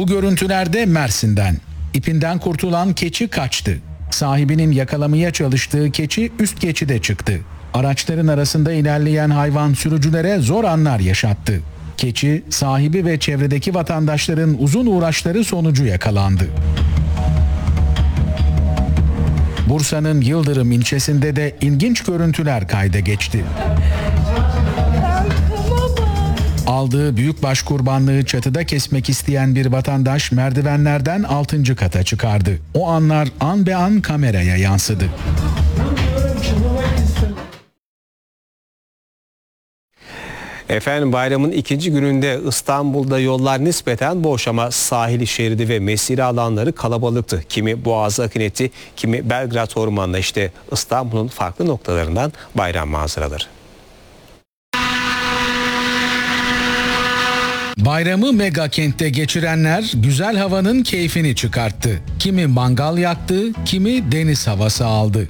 Bu görüntülerde Mersin'den. İpinden kurtulan keçi kaçtı. Sahibinin yakalamaya çalıştığı keçi üst geçide çıktı. Araçların arasında ilerleyen hayvan sürücülere zor anlar yaşattı. Keçi, sahibi ve çevredeki vatandaşların uzun uğraşları sonucu yakalandı. Bursa'nın Yıldırım ilçesinde de ilginç görüntüler kayda geçti. Aldığı büyükbaş kurbanlığı çatıda kesmek isteyen bir vatandaş merdivenlerden 6. kata çıkardı. O anlar an be an kameraya yansıdı. Efendim, bayramın ikinci gününde İstanbul'da yollar nispeten boş ama sahil şeridi ve mesire alanları kalabalıktı. Kimi Boğaz'a akın etti, kimi Belgrad Ormanı'na. İşte İstanbul'un farklı noktalarından bayram manzaraları. Bayramı mega kentte geçirenler güzel havanın keyfini çıkarttı. Kimi mangal yaktı, kimi deniz havası aldı.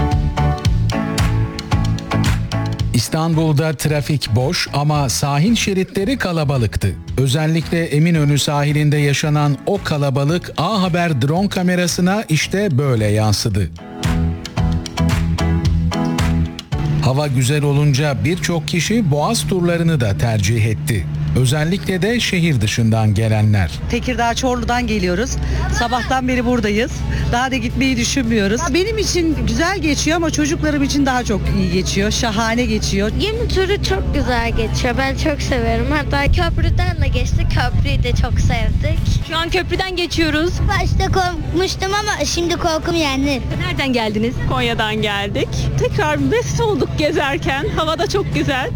İstanbul'da trafik boş ama sahil şeritleri kalabalıktı. Özellikle Eminönü sahilinde yaşanan o kalabalık A Haber drone kamerasına işte böyle yansıdı. Hava güzel olunca birçok kişi Boğaz turlarını da tercih etti. Özellikle de şehir dışından gelenler. Tekirdağ, Çorlu'dan geliyoruz. Sabahtan beri buradayız. Daha da gitmeyi düşünmüyoruz. Benim için güzel geçiyor ama çocuklarım için daha çok iyi geçiyor. Şahane geçiyor. Gemi turu çok güzel geçiyor. Ben çok severim. Hatta köprüden de geçtik. Köprüyü de çok sevdik. Şu an köprüden geçiyoruz. Başta korkmuştum ama şimdi korkum yendi. Nereden geldiniz? Konya'dan geldik. Tekrar mest olduk gezerken. Hava da çok güzel.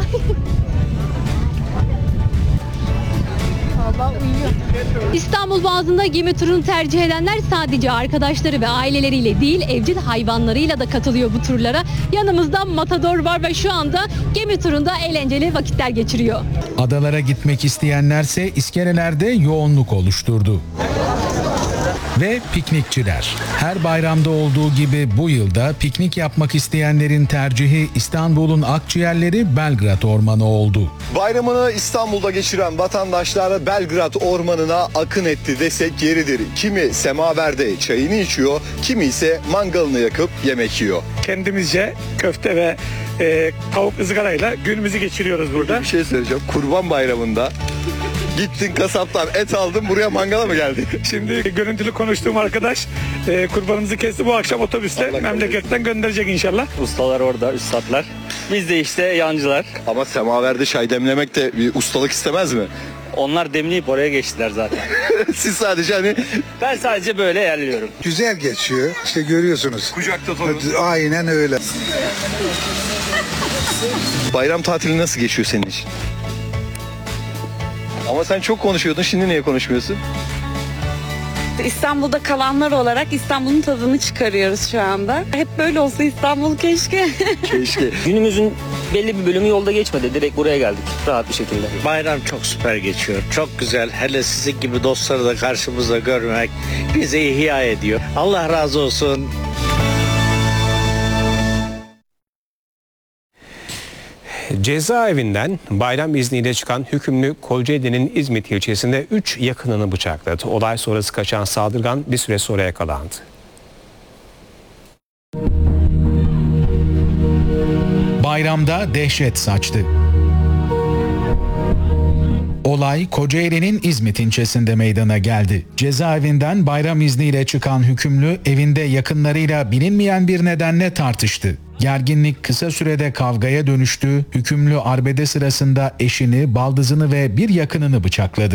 İstanbul Boğazı'nda gemi turunu tercih edenler sadece arkadaşları ve aileleriyle değil, evcil hayvanlarıyla da katılıyor bu turlara. Yanımızda Matador var ve şu anda gemi turunda eğlenceli vakitler geçiriyor. Adalara gitmek isteyenlerse iskelelerde yoğunluk oluşturdu. Ve piknikçiler. Her bayramda olduğu gibi bu yılda piknik yapmak isteyenlerin tercihi İstanbul'un akciğerleri Belgrad Ormanı oldu. Bayramını İstanbul'da geçiren vatandaşlar Belgrad Ormanı'na akın etti desek yeridir. Kimi semaverde çayını içiyor, kimi ise mangalını yakıp yemek yiyor. Kendimizce köfte ve tavuk ızgarayla günümüzü geçiriyoruz burada. Bir şey söyleyeceğim. Kurban Bayramı'nda gittin kasaptan et aldın, buraya mangala mı geldin? Şimdi görüntülü konuştuğum arkadaş kurbanımızı kesti, bu akşam otobüsle memleketten gönderecek inşallah. Ustalar orada, üstadlar. Biz de işte yancılar. Ama semaverde çay demlemek de bir ustalık istemez mi? Onlar demleyip oraya geçtiler zaten. Siz sadece hani... Ben sadece böyle yerliyorum. Güzel geçiyor. İşte görüyorsunuz. Kucakta torun. Aynen öyle. Bayram tatili nasıl geçiyor senin için? Ama sen çok konuşuyordun, şimdi niye konuşmuyorsun? İstanbul'da kalanlar olarak İstanbul'un tadını çıkarıyoruz şu anda. Hep böyle olsa İstanbul keşke. Keşke. Günümüzün belli bir bölümü yolda geçmedi. Direkt buraya geldik rahat bir şekilde. Bayram çok süper geçiyor. Çok güzel. Hele sizin gibi dostları da karşımızda görmek bizi ihya ediyor. Allah razı olsun. Cezaevinden bayram izniyle çıkan hükümlü Kocaeli'nin İzmit ilçesinde 3 yakınını bıçakladı. Olay sonrası kaçan saldırgan bir süre sonra yakalandı. Bayramda dehşet saçtı. Olay Kocaeli'nin İzmit ilçesinde meydana geldi. Cezaevinden bayram izniyle çıkan hükümlü evinde yakınlarıyla bilinmeyen bir nedenle tartıştı. Gerginlik kısa sürede kavgaya dönüştü. Hükümlü arbede sırasında eşini, baldızını ve bir yakınını bıçakladı.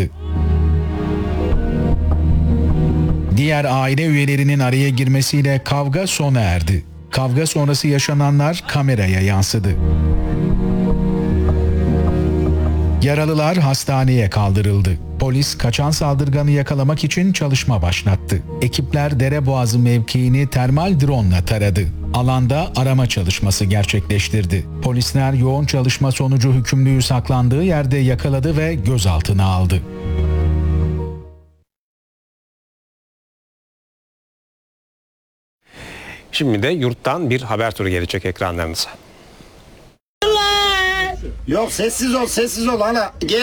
Diğer aile üyelerinin araya girmesiyle kavga sona erdi. Kavga sonrası yaşananlar kameraya yansıdı. Yaralılar hastaneye kaldırıldı. Polis kaçan saldırganı yakalamak için çalışma başlattı. Ekipler Dereboğazı mevkiini termal drone'la taradı. Alanda arama çalışması gerçekleştirdi. Polisler yoğun çalışma sonucu hükümlüyü saklandığı yerde yakaladı ve gözaltına aldı. Şimdi de yurttan bir haber turu gelecek ekranlarınıza. Yok sessiz ol ana.